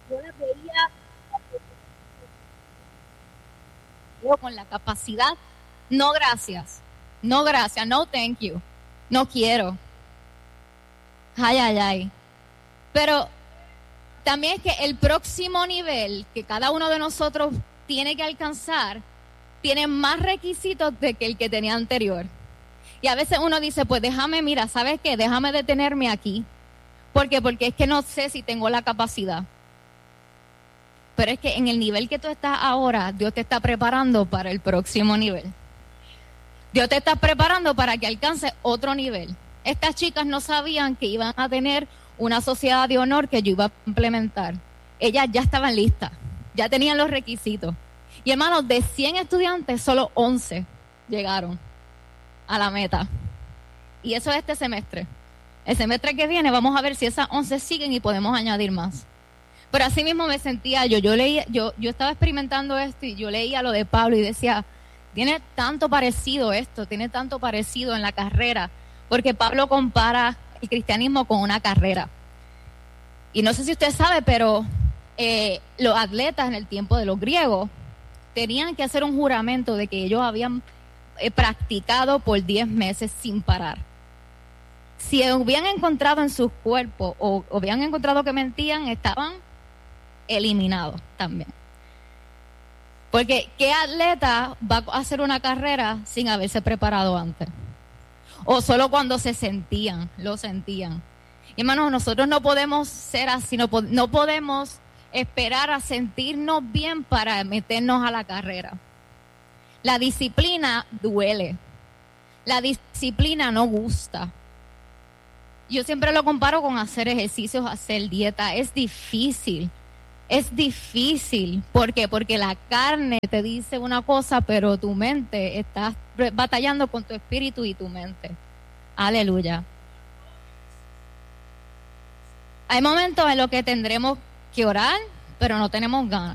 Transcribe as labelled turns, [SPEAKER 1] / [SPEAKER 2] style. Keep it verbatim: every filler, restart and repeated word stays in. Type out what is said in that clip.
[SPEAKER 1] yo las veía yo con la capacidad, no gracias, no gracias, no thank you, no quiero. Ay, ay, ay. Pero también es que el próximo nivel que cada uno de nosotros tiene que alcanzar tiene más requisitos de que el que tenía anterior. Y a veces uno dice, pues déjame, mira, ¿sabes qué? Déjame detenerme aquí. ¿Por qué? Porque es que no sé si tengo la capacidad. Pero es que en el nivel que tú estás ahora, Dios te está preparando para el próximo nivel. Dios te está preparando para que alcances otro nivel. Estas chicas no sabían que iban a tener una sociedad de honor que yo iba a implementar. Ellas ya estaban listas, ya tenían los requisitos. Y hermanos, de cien estudiantes, solo once llegaron a la meta. Y eso es este semestre. El semestre que viene vamos a ver si esas once siguen y podemos añadir más. Pero así mismo me sentía yo, yo leía, yo, yo estaba experimentando esto y yo leía lo de Pablo y decía, tiene tanto parecido esto, tiene tanto parecido en la carrera, porque Pablo compara el cristianismo con una carrera. Y no sé si usted sabe, pero eh, los atletas en el tiempo de los griegos tenían que hacer un juramento de que ellos habían eh, practicado por diez meses sin parar. Si hubieran encontrado en sus cuerpos o, o habían encontrado que mentían, estaban eliminados también. Porque ¿qué atleta va a hacer una carrera sin haberse preparado antes? O solo cuando se sentían, lo sentían. Y hermanos, nosotros no podemos ser así, no, no podemos esperar a sentirnos bien para meternos a la carrera. La disciplina duele. La disciplina no gusta. Yo siempre lo comparo con hacer ejercicios, hacer dieta. Es difícil. Es difícil. ¿Por qué? Porque la carne te dice una cosa, pero tu mente está batallando con tu espíritu y tu mente. Aleluya. Hay momentos en los que tendremos que orar, pero no tenemos ganas.